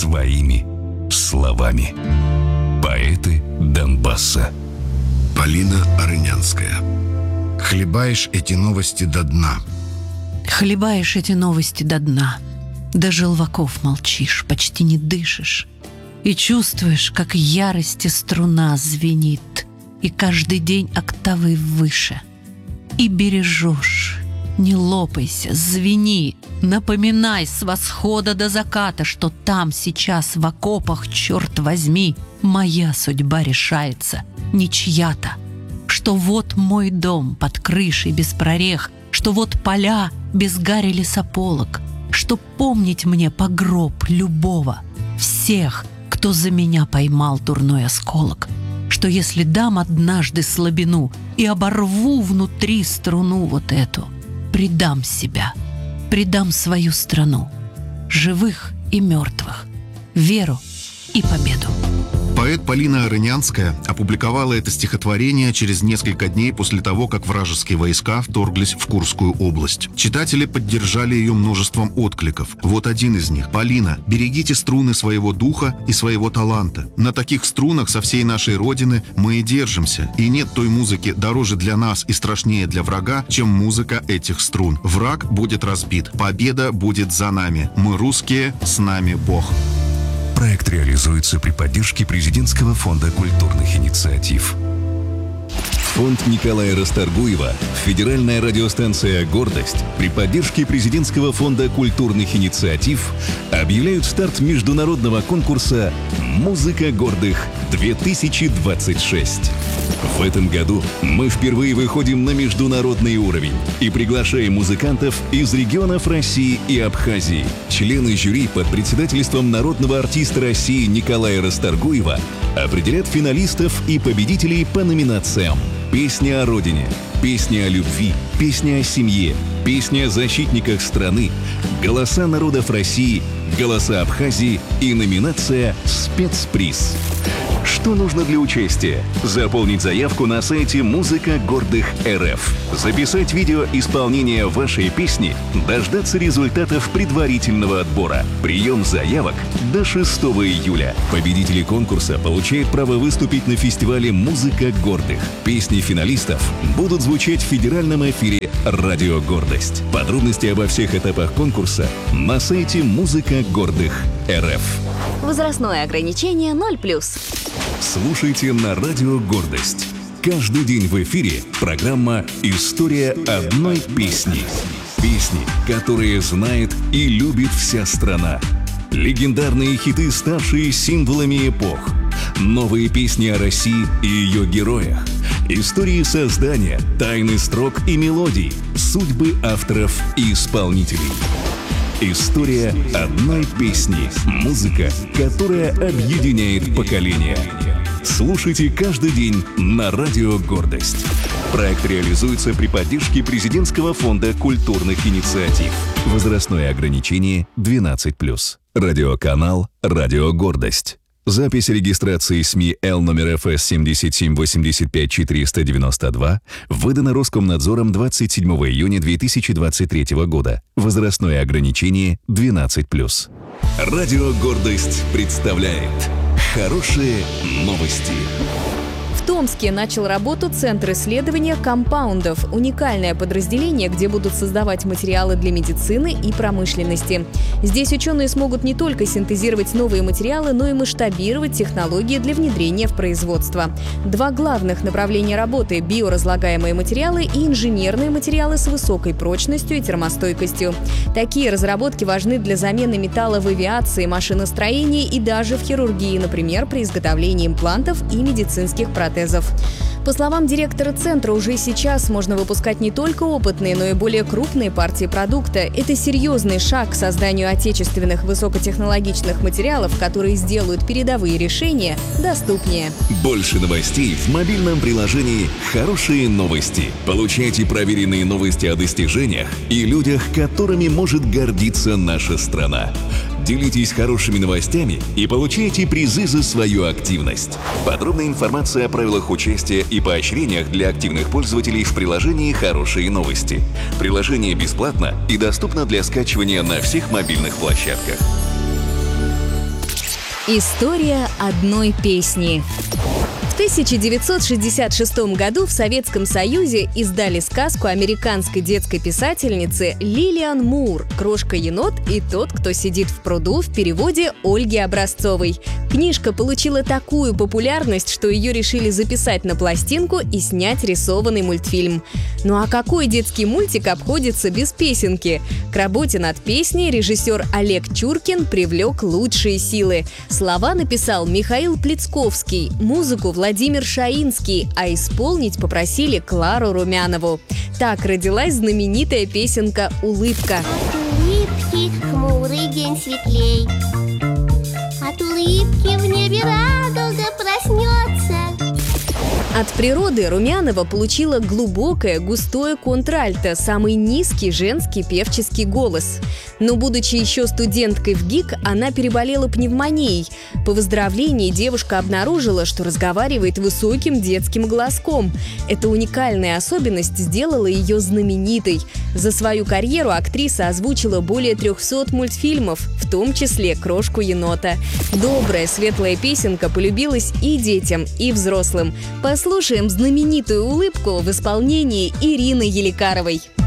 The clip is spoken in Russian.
своими словами. Поэты Донбасса. Полина Арынянская. Хлебаешь эти новости до дна. Хлебаешь эти новости до дна. До желваков молчишь, почти не дышишь. И чувствуешь, как ярости струна звенит, и каждый день октавой выше. И бережешь. Не лопайся, звени, напоминай с восхода до заката, что там сейчас в окопах, черт возьми, моя судьба решается, не чья-то. Что вот мой дом под крышей без прорех, что вот поля без гари лесополок, что помнить мне погроб любого, всех, кто за меня поймал дурной осколок, что если дам однажды слабину и оборву внутри струну вот эту, предам себя, предам свою страну, живых и мертвых, веру и победу. Поэт Полина Арынянская опубликовала это стихотворение через несколько дней после того, как вражеские войска вторглись в Курскую область. Читатели поддержали ее множеством откликов. Вот один из них. «Полина, берегите струны своего духа и своего таланта. На таких струнах со всей нашей Родины мы и держимся. И нет той музыки дороже для нас и страшнее для врага, чем музыка этих струн. Враг будет разбит. Победа будет за нами. Мы русские, с нами Бог». Проект реализуется при поддержке Президентского фонда культурных инициатив. Фонд Николая Расторгуева, федеральная радиостанция «Гордость» при поддержке Президентского фонда культурных инициатив объявляют старт международного конкурса «Музыка гордых-2026». В этом году мы впервые выходим на международный уровень и приглашаем музыкантов из регионов России и Абхазии. Члены жюри под председательством народного артиста России Николая Расторгуева определят финалистов и победителей по номинациям: «Песня о родине», «Песня о любви», «Песня о семье», «Песня о защитниках страны», «Голоса народов России», «Голоса Абхазии» и номинация «Спецприз». Что нужно для участия? Заполнить заявку на сайте «Музыка гордых РФ», записать видео исполнения вашей песни, дождаться результатов предварительного отбора. Прием заявок до 6 июля. Победители конкурса получают право выступить на фестивале «Музыка гордых». Песни финалистов будут звучать в федеральном эфире «Радио Гордость». Подробности обо всех этапах конкурса на сайте «Музыка гордых РФ». Возрастное ограничение 0+. Слушайте на Радио Гордость. Каждый день в эфире программа «История одной песни». Песни, которые знает и любит вся страна. Легендарные хиты, ставшие символами эпох. Новые песни о России и ее героях. Истории создания, тайны строк и мелодий, судьбы авторов и исполнителей. История одной песни. Музыка, которая объединяет поколения. Слушайте каждый день на Радио Гордость. Проект реализуется при поддержке Президентского фонда культурных инициатив. Возрастное ограничение 12+. Радиоканал «Радио Гордость». Запись регистрации СМИ Л номер ФС 7785492 выдана Роскомнадзором 27 июня 2023 года. Возрастное ограничение 12+. Радио «Гордость» представляет хорошие новости. В Томске начал работу Центр исследования компаундов – уникальное подразделение, где будут создавать материалы для медицины и промышленности. Здесь ученые смогут не только синтезировать новые материалы, но и масштабировать технологии для внедрения в производство. Два главных направления работы – биоразлагаемые материалы и инженерные материалы с высокой прочностью и термостойкостью. Такие разработки важны для замены металла в авиации, машиностроении и даже в хирургии, например, при изготовлении имплантов и медицинских протезов. По словам директора центра, уже сейчас можно выпускать не только опытные, но и более крупные партии продукта. Это серьезный шаг к созданию отечественных высокотехнологичных материалов, которые сделают передовые решения доступнее. Больше новостей в мобильном приложении «Хорошие новости». Получайте проверенные новости о достижениях и людях, которыми может гордиться наша страна. Делитесь хорошими новостями и получайте призы за свою активность. Подробная информация о правилах участия и поощрениях для активных пользователей в приложении «Хорошие новости». Приложение бесплатно и доступно для скачивания на всех мобильных площадках. История одной песни. В 1966 году в Советском Союзе издали сказку американской детской писательницы Лилиан Мур «Крошка-енот и тот, кто сидит в пруду» в переводе Ольги Образцовой. Книжка получила такую популярность, что ее решили записать на пластинку и снять рисованный мультфильм. Ну а какой детский мультик обходится без песенки? К работе над песней режиссер Олег Чуркин привлек лучшие силы. Слова написал Михаил Плецковский, музыку Владимир Шаинский, а исполнить попросили Клару Румянову. Так родилась знаменитая песенка «Улыбка». От улыбки хмурый день светлей, от улыбки в небе радуга проснется. От природы Румянова получила глубокое, густое контральто, самый низкий женский певческий голос. Но, будучи еще студенткой в ГИК, она переболела пневмонией. По выздоровлении девушка обнаружила, что разговаривает высоким детским голоском. Эта уникальная особенность сделала ее знаменитой. За свою карьеру актриса озвучила более 300 мультфильмов, в том числе «Крошку-енота». Добрая, светлая песенка полюбилась и детям, и взрослым. Послушаем знаменитую «Улыбку» в исполнении Ирины Еликаровой.